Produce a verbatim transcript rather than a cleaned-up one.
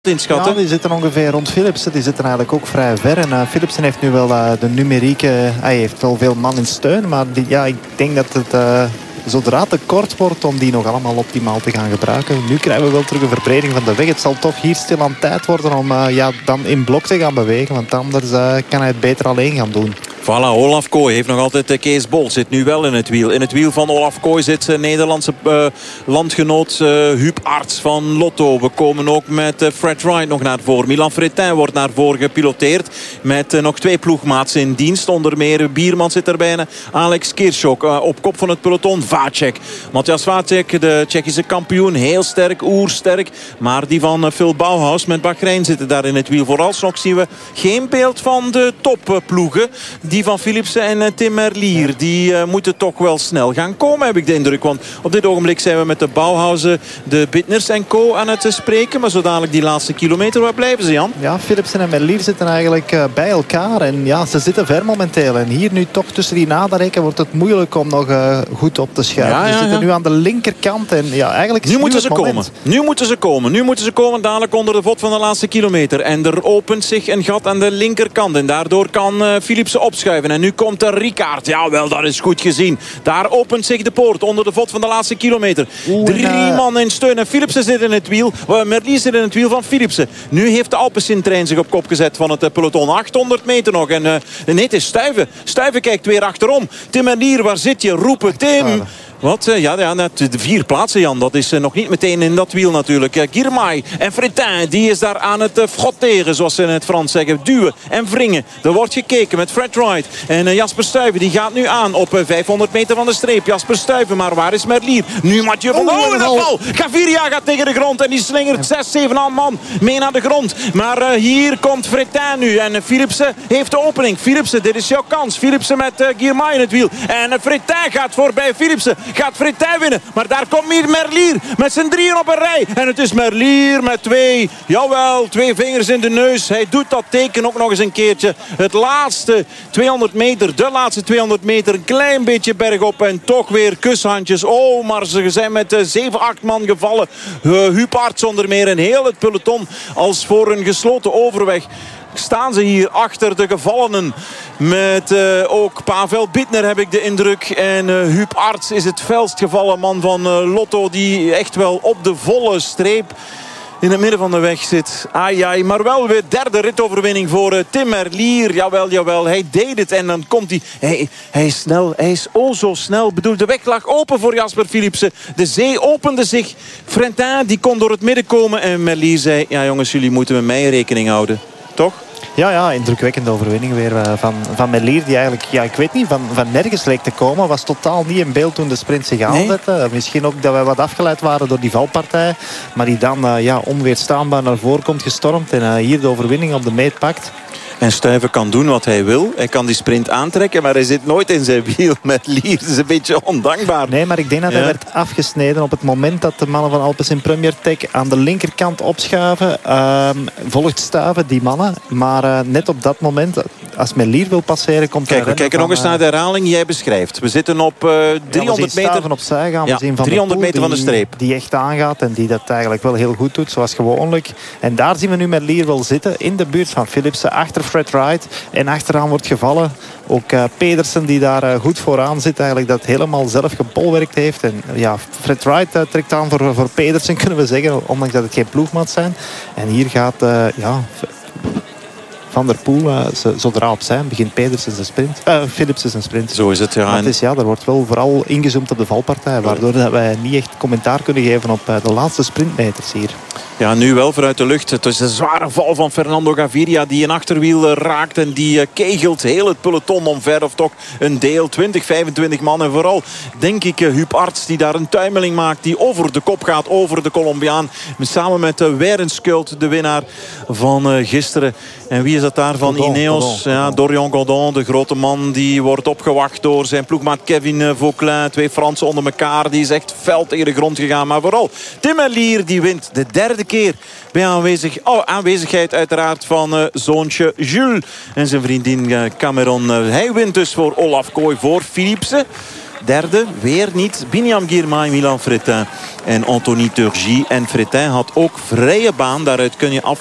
inschatten? Ja, die zitten ongeveer rond Philipsen. Die zitten eigenlijk ook vrij ver. En uh, Philipsen heeft nu wel uh, de numerieke... Uh, hij heeft wel veel man in steun. Maar die, ja, ik denk dat het... Uh, zodra het kort wordt om die nog allemaal optimaal te gaan gebruiken. Nu krijgen we wel terug een verbreding van de weg. Het zal toch hier stilaan tijd worden om uh, ja, dan in blok te gaan bewegen. Want anders uh, kan hij het beter alleen gaan doen. Voilà, Olaf Kooi heeft nog altijd Kees Bol. Zit nu wel in het wiel. In het wiel van Olaf Kooi zit uh, Nederlandse uh, landgenoot uh, Huub Arts van Lotto. We komen ook met uh, Fred Wright nog naar voren. Milan Fretin wordt naar voren gepiloteerd. Met uh, nog twee ploegmaats in dienst. Onder meer Bierman zit erbij. Uh, Alex Kirchhoff uh, op kop van het peloton. Vacek. Matthias Vacek, de Tsjechische kampioen. Heel sterk, oersterk. Maar die van uh, Phil Bauhaus met Bahrein zitten daar in het wiel. Vooralsnog zien we geen beeld van de topploegen. Die van Philipsen en uh, Tim Merlier. Die uh, moeten toch wel snel gaan komen, heb ik de indruk. Want op dit ogenblik zijn we met de Bauhausen, de Bittners en co aan het uh, spreken. Maar zo dadelijk die laatste kilometer, waar blijven ze, Jan? Ja, Philipsen en Merlier zitten eigenlijk uh, bij elkaar. En ja, ze zitten ver momenteel. En hier nu toch tussen die nadereken wordt het moeilijk om nog uh, goed op te schuiven. Ja, ja, ja. Ze zitten nu aan de linkerkant. En ja, eigenlijk nu moeten ze komen. Nu moeten ze komen. Nu moeten ze komen dadelijk onder de vod van de laatste kilometer. En er opent zich een gat aan de linkerkant. En daardoor kan uh, Philipsen opschuiven. En nu komt er Rickaard. Jawel, dat is goed gezien. Daar opent zich de poort onder de vod van de laatste kilometer. Oeh, Drie uh... man in steun. En Philipsen zit in het wiel. Uh, Merlier zit in het wiel van Philipsen. Nu heeft de Alpecin-trein zich op kop gezet van het uh, peloton. achthonderd meter nog. En uh, nee, het is Stuyven. Stuyven kijkt weer achterom. Tim Merlier, waar zit je? Roepen, Tim. Wat? Ja, ja, de vier plaatsen, Jan. Dat is nog niet meteen in dat wiel natuurlijk. Girmay en Fretin, die is daar aan het frotteren, zoals ze in het Frans zeggen. Duwen en wringen. Er wordt gekeken met Fred Wright. En Jasper Stuyven, die gaat nu aan op vijfhonderd meter van de streep. Jasper Stuyven, maar waar is Merlier? Nu Mathieu van der Poel. Oh, in de val. Gaviria gaat tegen de grond en die slingert zes, zeven man mee naar de grond. Maar uh, hier komt Fretin nu. En Philipsen heeft de opening. Philipsen, dit is jouw kans. Philipsen met uh, Girmay in het wiel. En uh, Fretin gaat voorbij Philipsen. Gaat Fretin winnen. Maar daar komt Merlier met zijn drieën op een rij. En het is Merlier met twee, jawel, twee vingers in de neus. Hij doet dat teken ook nog eens een keertje. Het laatste tweehonderd meter, de laatste tweehonderd meter. Een klein beetje bergop en toch weer kushandjes. Oh, maar ze zijn met zeven, acht man gevallen. Uh, Huub Arts onder meer en heel het peloton als voor een gesloten overweg. Staan ze hier achter de gevallenen. Met uh, ook Pavel Bittner heb ik de indruk. En uh, Huub Arts is het felst gevallen man van uh, Lotto. Die echt wel op de volle streep in het midden van de weg zit. Ai, ai, maar wel weer derde ritoverwinning voor uh, Tim Merlier. Jawel, jawel, hij deed het. En dan komt hij. Hij, hij is snel, hij is oh zo snel. Ik bedoel, de weg lag open voor Jasper Philipsen. De zee opende zich. Fretin, die kon door het midden komen. En Merlier zei, ja jongens, jullie moeten met mij rekening houden. Toch? Ja, ja, indrukwekkende overwinning weer van, van Merlier. Die eigenlijk, ja, ik weet niet, van, van nergens leek te komen. Was totaal niet in beeld toen de sprint zich aanzette. Nee. Misschien ook dat wij wat afgeleid waren door die valpartij. Maar die dan uh, ja, onweerstaanbaar naar voren komt gestormd. En uh, hier de overwinning op de meet pakt. En Stuyven kan doen wat hij wil. Hij kan die sprint aantrekken, maar hij zit nooit in zijn wiel. Met Lier, dat is een beetje ondankbaar. Nee, maar ik denk dat ja. hij werd afgesneden op het moment dat de mannen van Alpecin Premier Tech aan de linkerkant opschuiven. Uh, volgt Stuyven die mannen. Maar uh, net op dat moment, als Merlier wil passeren, komt Kijk, we kijken nog eens naar de herhaling. Jij beschrijft. We zitten op uh, driehonderd ja, meter. opzij gaan. We ja, zien van driehonderd de Poel, meter van de streep. Die, die echt aangaat en die dat eigenlijk wel heel goed doet, zoals gewoonlijk. En daar zien we nu Merlier wel zitten, in de buurt van Philipsen, achter Fred Wright. En achteraan wordt gevallen. Ook uh, Pedersen die daar uh, goed vooraan zit. Eigenlijk dat helemaal zelf gepolwerkt heeft. En ja, Fred Wright uh, trekt aan voor, voor Pedersen, kunnen we zeggen. Ondanks dat het geen ploegmaat zijn. En hier gaat uh, ja, Van der Poel, uh, zodra op zijn, begint Pedersen zijn sprint. Uh, Philipsen zijn sprint. Zo is het. Ja. Maar het is, ja, er wordt wel vooral ingezoomd op de valpartij. Waardoor dat wij niet echt commentaar kunnen geven op uh, de laatste sprintmeters hier. Ja, nu wel vanuit de lucht. Het is een zware val van Fernando Gaviria die een achterwiel raakt en die kegelt heel het peloton omver. Of toch een deel, twintig, vijfentwintig man. En vooral, denk ik, Huub Arts die daar een tuimeling maakt. Die over de kop gaat, over de Colombiaan. Samen met Werenskuld, de winnaar van gisteren. En wie is dat daar van Godon, Ineos? Godon, ja, Dorian Godon, de grote man. Die wordt opgewacht door zijn ploegmaat Kevin Vauquelin. Twee Fransen onder elkaar. Die is echt fel tegen de grond gegaan. Maar vooral Tim Merlier die wint de derde keer bij aanwezig, oh, aanwezigheid uiteraard van uh, zoontje Jules en zijn vriendin uh, Cameron. Uh, hij wint dus voor Olaf Kooi, voor Philipsen. derde, weer niet. Biniam Girmay, Milan Fretin en Anthony Turgis. En Fretin had ook vrije baan. Daaruit kun je af